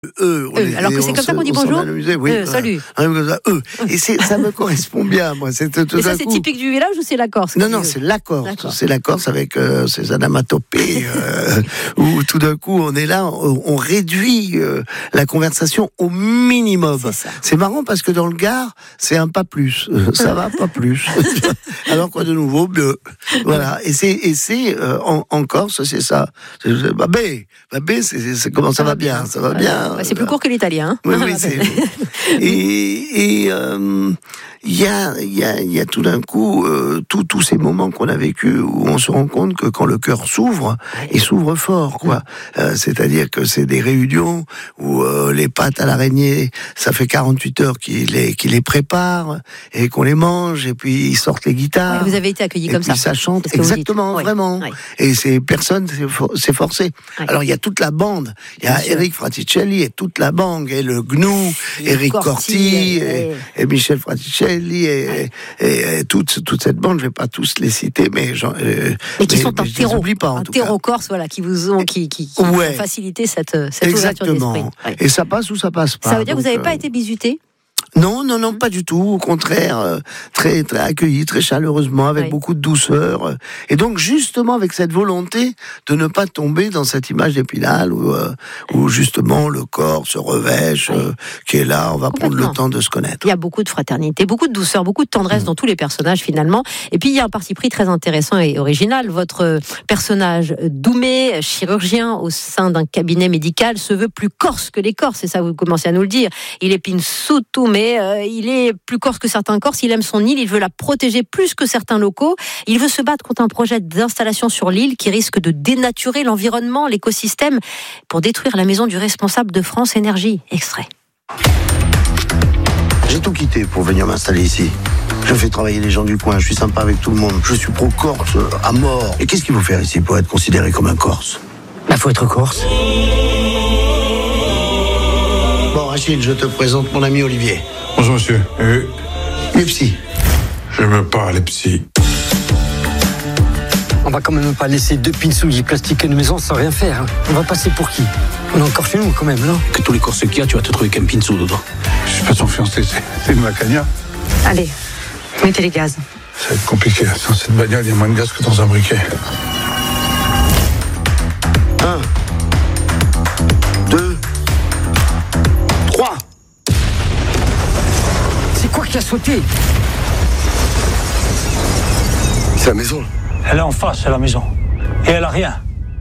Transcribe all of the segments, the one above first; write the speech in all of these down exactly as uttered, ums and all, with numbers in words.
Eux, on eux. les, Alors que c'est comme ça qu'on dit bonjour. Amusé, oui, euh, salut. Euh, eux. Et c'est, ça me correspond bien, moi. C'est tout Et ça, d'un c'est coup. typique du village ou c'est la Corse? Non, non, c'est la Corse. D'accord. C'est la Corse avec euh, ses anamatopées, euh, où tout d'un coup, on est là, on, on réduit euh, la conversation au minimum. C'est ça. C'est marrant parce que dans le Gard, c'est un pas plus. Ça va, pas plus. Alors quoi de nouveau? Bleu. Voilà. Et c'est, et c'est euh, en, en Corse, c'est ça. C'est, c'est, bah, bé, bah, bé, c'est, c'est, c'est comment ça, ça va bien, bien, ça va bien. Ouais, c'est plus court que l'italien. Oui, oui, c'est... Et il euh, y, a, y, a, y a tout d'un coup euh, tous tous ces moments qu'on a vécus où on se rend compte que quand le cœur s'ouvre, il s'ouvre fort, quoi. Euh, c'est-à-dire que c'est des réunions où euh, les pâtes à l'araignée, ça fait quarante-huit heures qu'ils les, qu'ils les préparent et qu'on les mange, et puis ils sortent les guitares. Ouais, vous avez été accueillis et comme puis ça. ça chante, exactement, ouais. vraiment. Ouais. Et c'est personne, c'est, for, c'est forcé. Ouais. Alors il y a toute la bande, il y a Eric Fraticelli et toute la bande, et le Gnou, Eric Corti, Corti et, et, et Michel Fraticelli et, ouais. et, et toute, toute cette bande, je ne vais pas tous les citer, mais, j'en, euh, mais qui mais, sont mais un terreau, pas, en un tout terreau cas. corse, voilà, qui vous ont, qui, qui, qui ouais. ont facilité cette, cette ouverture d'esprit. Ouais. Et ça passe ou ça passe pas. Ça veut dire donc, que vous n'avez euh... pas été bisuté? Non, non, non, pas du tout. Au contraire, euh, très, très accueilli, très chaleureusement, avec oui. beaucoup de douceur. Et donc, justement, avec cette volonté de ne pas tomber dans cette image d'Épinal où, euh, où justement le corps se revêche, oui. euh, qui est là, on va prendre le temps de se connaître. Il y a beaucoup de fraternité, beaucoup de douceur, beaucoup de tendresse mmh. dans tous les personnages finalement. Et puis, il y a un parti pris très intéressant et original. Votre personnage, Doumé, chirurgien au sein d'un cabinet médical, se veut plus corse que les Corses. Et ça, vous commencez à nous le dire. Il épine surtout, mais Mais euh, il est plus corse que certains Corses, il aime son île, il veut la protéger plus que certains locaux. Il veut se battre contre un projet d'installation sur l'île qui risque de dénaturer l'environnement, l'écosystème, pour détruire la maison du responsable de France Énergie. Extrait. J'ai tout quitté pour venir m'installer ici. Je fais travailler les gens du coin, je suis sympa avec tout le monde. Je suis pro-corse à mort. Et qu'est-ce qu'il faut faire ici pour être considéré comme un Corse? Bah, faut être Corse. Bon, Achille, je te présente mon ami Olivier. Bonjour, monsieur. Euh... Les psys. Je veux pas les psys. On va quand même pas laisser deux pinsouilles plastiques à une maison sans rien faire. On va passer pour qui? On est encore chez nous, quand même, non? Que tous les Corses qu'il y a, tu vas te trouver qu'un pinsou dedans. Je suis pas son fiancé, c'est, c'est une macania. Allez, mettez les gaz. Ça va être compliqué. Sans cette bagnole, il y a moins de gaz que dans un briquet. Un. Deux. Trois. C'est quoi qui a sauté? C'est la maison. Elle est en face, c'est la maison. Et elle a rien.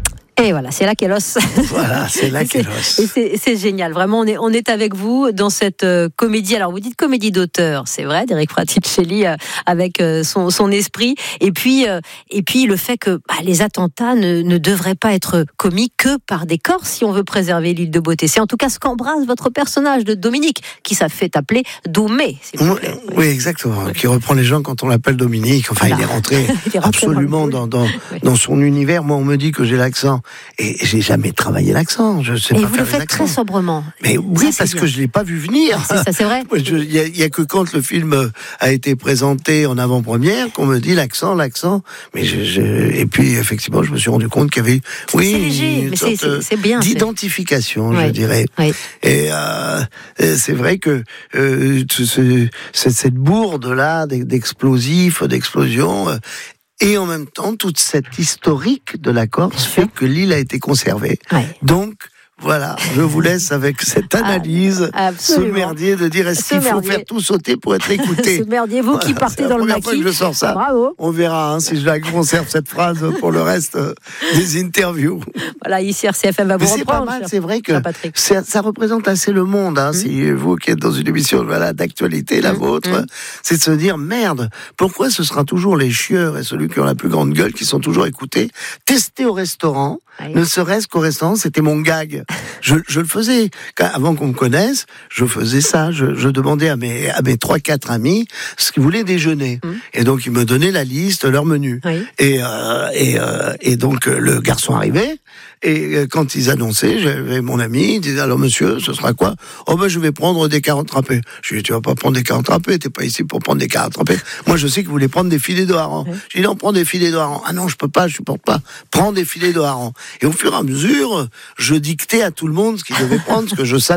Et voilà, c'est là qu'elle os. Voilà, c'est là qu'elle os. Et c'est, c'est génial, vraiment, on est, on est avec vous dans cette euh, comédie. Alors, vous dites comédie d'auteur, c'est vrai, d'Eric Fraticelli, euh, avec euh, son, son esprit. Et puis, euh, et puis le fait que bah, les attentats ne, ne devraient pas être commis que par des Corses si on veut préserver l'île de beauté. C'est en tout cas ce qu'embrasse votre personnage de Dominique, qui s'est fait appeler Doumé, s'il vous plaît. Oui, oui, exactement. Oui. Qui reprend les gens quand on l'appelle Dominique. Enfin, voilà. il est rentré, il est rentré absolument dans, dans, oui. dans son univers. Moi, on me dit que j'ai l'accent. Et j'ai jamais travaillé l'accent. Je sais et pas vous faire le faites très sobrement. Mais oui, ça, parce bien. que je l'ai pas vu venir. C'est ça, c'est vrai. Il y, y a que quand le film a été présenté en avant-première qu'on me dit l'accent, l'accent. Mais je, je, et puis effectivement, je me suis rendu compte qu'il y avait, oui, c'est léger, mais c'est, c'est, c'est bien, d'identification, c'est... je oui. dirais. Oui. Et euh, c'est vrai que euh, ce, cette, cette bourde là d'explosifs, d'explosions. Euh, Et en même temps, toute cette historique de la Corse fait que l'île a été conservée. Ouais. Donc, voilà, je vous laisse avec cette analyse, ah, ce merdier de dire est-ce ce qu'il merdier. faut faire tout sauter pour être écouté. Ce merdier, vous voilà, qui partez dans le maquis. C'est la première fois que je sors ça. Bravo. On verra hein, si je la conserve cette phrase pour le reste euh, des interviews. Voilà, ici R C F M va vous Mais reprendre. C'est pas mal, c'est vrai que ça, ça représente assez le monde. Hein, mmh. Si vous qui êtes dans une émission voilà, d'actualité, la mmh. vôtre, mmh. c'est de se dire merde, pourquoi ce sera toujours les chieurs et celui qui ont la plus grande gueule qui sont toujours écoutés, testés au restaurant. Oui. Ne serait-ce qu'au restaurant, c'était mon gag. Je, je le faisais. Avant qu'on me connaisse, je faisais ça. Je, je demandais à mes, à mes trois, quatre amis ce qu'ils voulaient déjeuner. Mmh. Et donc, ils me donnaient la liste, leur menu. Oui. Et, euh, et, euh, et donc, le garçon arrivait. Et quand ils annonçaient, j'avais mon ami, il disait alors monsieur, ce sera quoi? Oh ben je vais prendre des carottes râpées. Je lui dis tu vas pas prendre des carottes râpées, t'es pas ici pour prendre des carottes râpées. Moi je sais que vous voulez prendre des filets de hareng. Oui. Je lui dis non, prends des filets de hareng. Ah non, je peux pas, je supporte pas. Prends des filets de hareng. Et au fur et à mesure, je dictais à tout le monde ce qu'il devait prendre, ce que je savais.